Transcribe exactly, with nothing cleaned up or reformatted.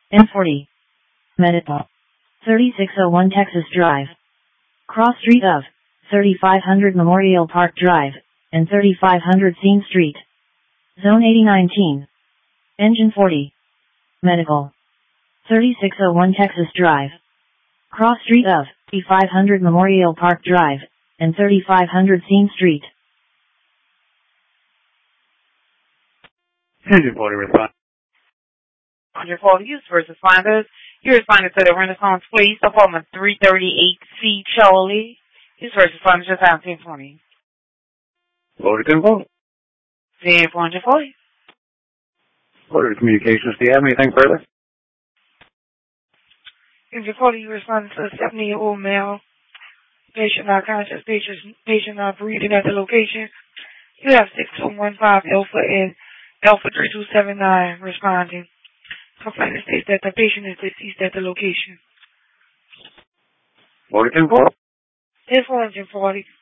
M forty. Medical. thirty-six oh one Texas Drive. Cross street of thirty-five hundred Memorial Park Drive and thirty-five hundred Scene Street. Zone eighty nineteen. Engine forty. Medical. thirty-six oh one Texas Drive. Cross street of thirty-five hundred Memorial Park Drive and thirty-five hundred Scene Street. Engine forty respond. Engine forty, use first responders. You responded to the Renaissance Police, apartment three thirty-eight C Charlie. Use first responders just out ten twenty. forty ten forty. ten forty. Order communications. Do you have anything further? Engine forty, you responded to a seventy-year-old male. Patient not conscious, patient, patient not breathing at the location. You have six two one five Alpha and Alpha three two seven nine responding. Complainant states that the patient is deceased at the location. forty ten forty. ten forty.